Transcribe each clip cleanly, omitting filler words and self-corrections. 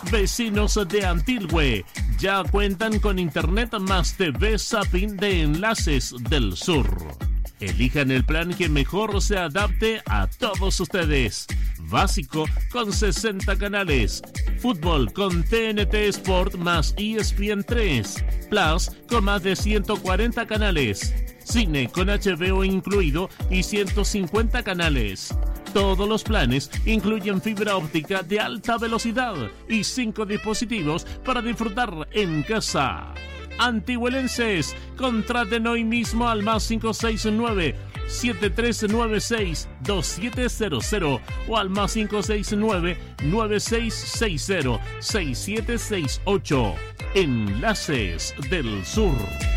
Vecinos de Antilhue ya cuentan con Internet más TV Zapping de Enlaces del Sur. Elijan el plan que mejor se adapte a todos ustedes. Básico con 60 canales. Fútbol con TNT Sport más ESPN 3. Plus con más de 140 canales. Cine con HBO incluido y 150 canales. Todos los planes incluyen fibra óptica de alta velocidad y 5 dispositivos para disfrutar en casa. Antihuelenses, contraten hoy mismo al más 569-7396-2700 o al más 569-9660-6768. Enlaces del Sur.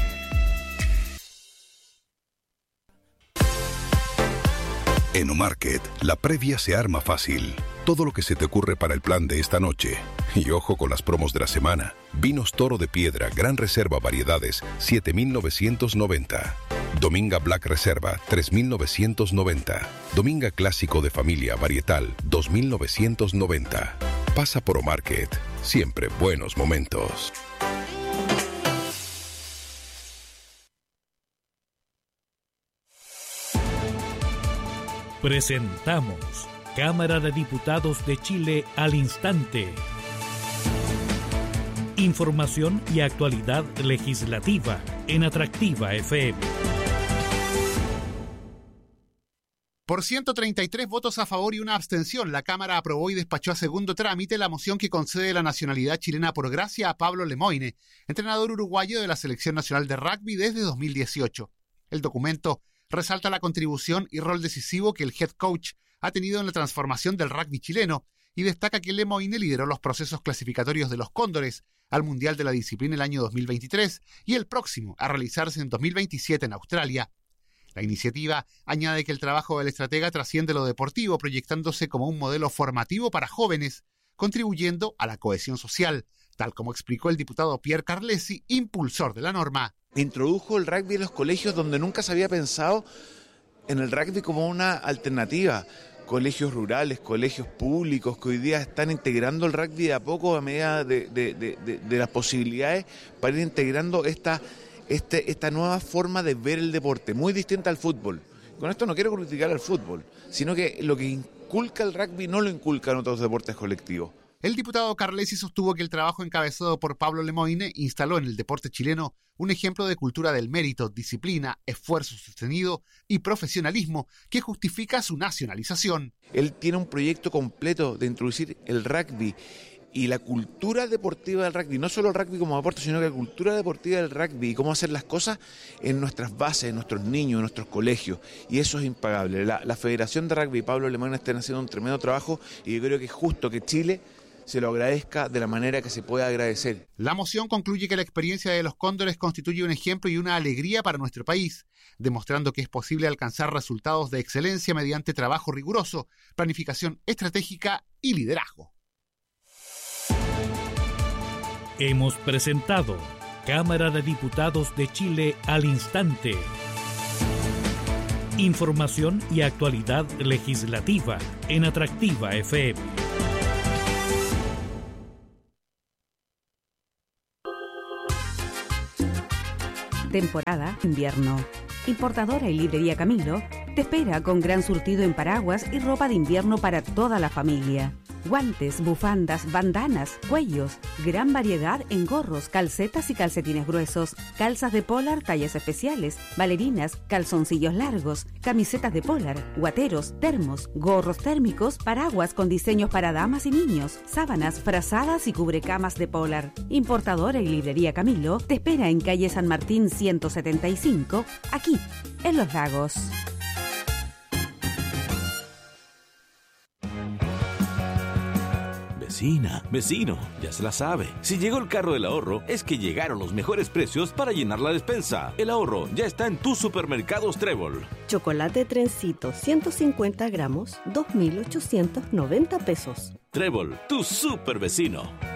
En Omarket, la previa se arma fácil. Todo lo que se te ocurre para el plan de esta noche. Y ojo con las promos de la semana. Vinos Toro de Piedra, Gran Reserva Variedades, 7,990. Dominga Black Reserva, 3,990. Dominga Clásico de Familia Varietal, 2,990. Pasa por Omarket. Siempre buenos momentos. Presentamos Cámara de Diputados de Chile al instante. Información y actualidad legislativa en Atractiva FM. Por 133 votos a favor y una abstención, la Cámara aprobó y despachó a segundo trámite la moción que concede la nacionalidad chilena por gracia a Pablo Lemoine, entrenador uruguayo de la Selección Nacional de Rugby desde 2018. El documento resalta la contribución y rol decisivo que el head coach ha tenido en la transformación del rugby chileno y destaca que Lemoine lideró los procesos clasificatorios de los Cóndores al Mundial de la disciplina el año 2023 y el próximo a realizarse en 2027 en Australia. La iniciativa añade que el trabajo del estratega trasciende lo deportivo, proyectándose como un modelo formativo para jóvenes, contribuyendo a la cohesión social, tal como explicó el diputado Pierre Carlesi, impulsor de la norma. Introdujo el rugby en los colegios donde nunca se había pensado en el rugby como una alternativa. Colegios rurales, colegios públicos que hoy día están integrando el rugby de a poco a medida de las posibilidades para ir integrando esta nueva forma de ver el deporte, muy distinta al fútbol. Con esto no quiero criticar al fútbol, sino que lo que inculca el rugby no lo inculcan otros deportes colectivos. El diputado Carlesi sostuvo que el trabajo encabezado por Pablo Lemoine instaló en el deporte chileno un ejemplo de cultura del mérito, disciplina, esfuerzo sostenido y profesionalismo que justifica su nacionalización. Él tiene un proyecto completo de introducir el rugby y la cultura deportiva del rugby, no solo el rugby como deporte, sino que la cultura deportiva del rugby y cómo hacer las cosas en nuestras bases, en nuestros niños, en nuestros colegios, y eso es impagable. La Federación de Rugby y Pablo Lemoine están haciendo un tremendo trabajo y yo creo que es justo que Chile se lo agradezca de la manera que se pueda agradecer. La moción concluye que la experiencia de los Cóndores constituye un ejemplo y una alegría para nuestro país, demostrando que es posible alcanzar resultados de excelencia mediante trabajo riguroso, planificación estratégica y liderazgo. Hemos presentado Cámara de Diputados de Chile al instante. Información y actualidad legislativa en Atractiva FM. Temporada invierno. Importadora y librería Camilo te espera con gran surtido en paraguas y ropa de invierno para toda la familia. Guantes, bufandas, bandanas, cuellos, gran variedad en gorros, calcetas y calcetines gruesos, calzas de polar tallas especiales, bailarinas, calzoncillos largos, camisetas de polar, guateros, termos, gorros térmicos, paraguas con diseños para damas y niños, sábanas, frazadas y cubrecamas de polar. Importadora y librería Camilo te espera en calle San Martín 175, aquí, en Los Lagos. Vecina, vecino, ya se la sabe. Si llegó el carro del ahorro, es que llegaron los mejores precios para llenar la despensa. El ahorro ya está en tus supermercados Trébol. Chocolate Trencito, 150 gramos, 2,890 pesos. Trébol, tu super vecino.